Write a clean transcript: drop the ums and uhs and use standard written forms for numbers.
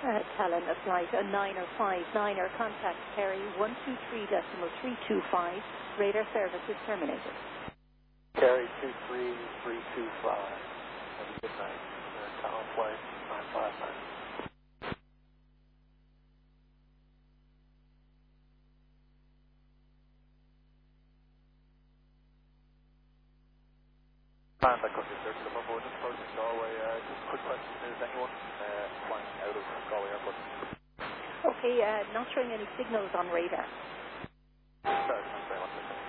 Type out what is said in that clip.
Talon, a flight, a 959er, contact Kerry 123.325, radar service is terminated. Kerry 23325, have a good night. Talon flight 959. That could be search number 4, just approaching Galway. Just a quick question, is anyone flying out of Galway Airport? Okay, not showing any signals on radar.